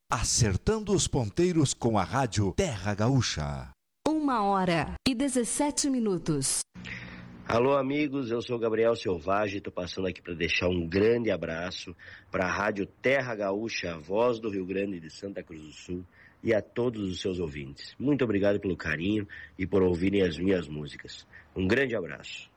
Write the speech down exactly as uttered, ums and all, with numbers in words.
Acertando os ponteiros com a rádio Terra Gaúcha. Uma hora e dezessete minutos. Alô, amigos, eu sou o Gabriel Selvagem, estou passando aqui para deixar um grande abraço para a rádio Terra Gaúcha, a voz do Rio Grande de Santa Cruz do Sul, e a todos os seus ouvintes. Muito obrigado pelo carinho e por ouvirem as minhas músicas. Um grande abraço.